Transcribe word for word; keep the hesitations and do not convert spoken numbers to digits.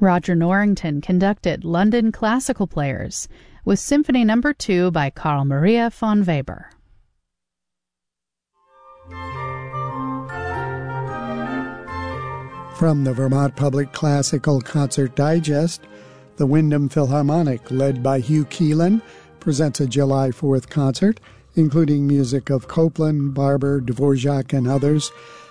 Roger Norrington conducted London Classical Players with Symphony Number two by Carl Maria von Weber. From the Vermont Public Classical Concert Digest, the Windham Philharmonic, led by Hugh Keelan, presents a July fourth concert, including music of Copland, Barber, Dvorak, and others,